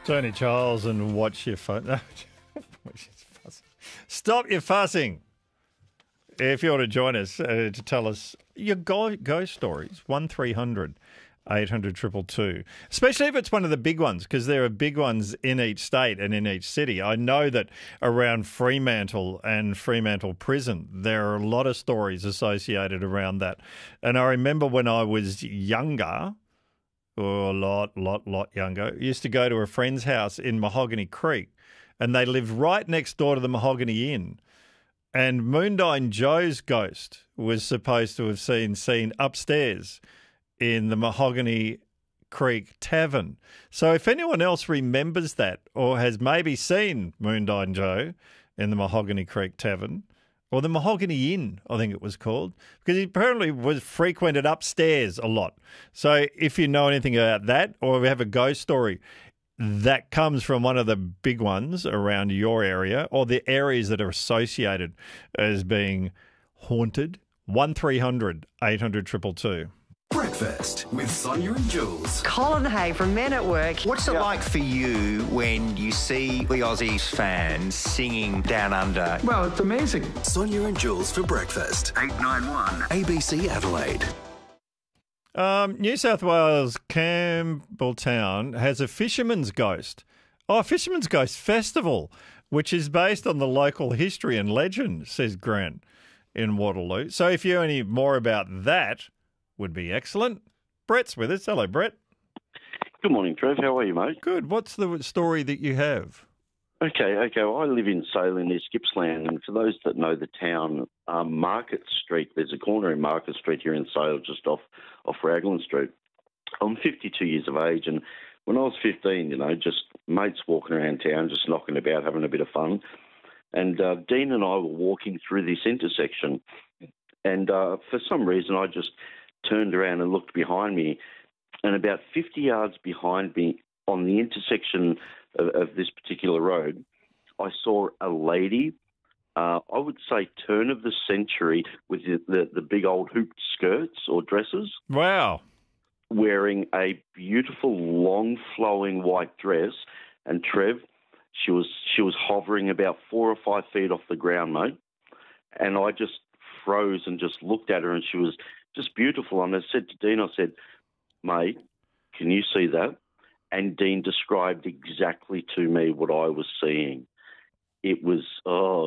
Tony Charles and watch your phone. No, stop your fussing. If you want to join us to tell us your ghost stories, 1300 800 222, especially if it's one of the big ones, because there are big ones in each state and in each city. I know that around Fremantle and Fremantle Prison, there are a lot of stories associated around that. And I remember when I was younger, or a lot younger, I used to go to a friend's house in Mahogany Creek, and they lived right next door to the Mahogany Inn. And Moondyne Joe's ghost was supposed to have seen upstairs in the Mahogany Creek Tavern. So if anyone else remembers that or has maybe seen Moondyne Joe in the Mahogany Creek Tavern, or the Mahogany Inn, I think it was called, because he apparently was frequented upstairs a lot. So if you know anything about that, or we have a ghost story that comes from one of the big ones around your area, or the areas that are associated as being haunted, 1300 800 222. Breakfast with Sonia and Jules. Colin Hay from Men at Work. What's it like for you when you see the Aussies fans singing Down Under? Well, it's amazing. Sonia and Jules for breakfast. 891 ABC Adelaide. New South Wales Campbelltown has a Fisherman's Ghost. Oh, a Fisherman's Ghost Festival, which is based on the local history and legend, says Grant in Waterloo. So if you know any more about that, would be excellent. Brett's with us. Hello, Brett. Good morning, Trev. How are you, mate? Good. What's the story that you have? Okay. Well, I live in Salem near Gippsland, and for those that know the town, Market Street, there's a corner in Market Street here in Salem, just off Raglan Street. I'm 52 years of age, and when I was 15, just mates walking around town, just knocking about, having a bit of fun. And Dean and I were walking through this intersection, and for some reason I just turned around and looked behind me, and about 50 yards behind me on the intersection of this particular road, I saw a lady, I would say turn of the century, with the big old hooped skirts or dresses. Wow. Wearing a beautiful long flowing white dress, and Trev, she was hovering about 4 or 5 feet off the ground, mate, and I just froze and just looked at her, and she was just beautiful. And I said to Dean, mate, can you see that? And Dean described exactly to me what I was seeing. It was,